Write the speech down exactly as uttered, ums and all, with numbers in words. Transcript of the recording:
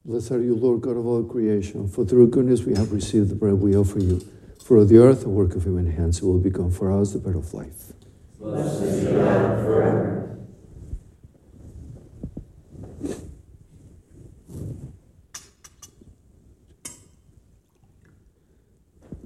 Blessed are you, Lord God of all creation, for through goodness we have received the bread we offer you. For the earth, the work of human hands, will become for us the bread of life.